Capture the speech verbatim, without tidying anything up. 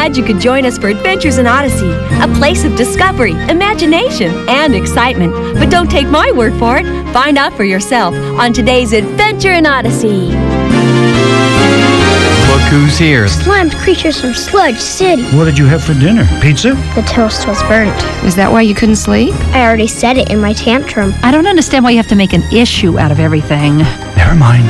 glad you could join us for Adventures in Odyssey, a place of discovery, imagination, and excitement. But don't take my word for it. Find out for yourself on today's Adventure in Odyssey. Look who's here. Slimed creatures from Sludge City. What did you have for dinner? Pizza? The toast was burnt. Is that why you couldn't sleep? I already said it in my tantrum. I don't understand why you have to make an issue out of everything. Never mind.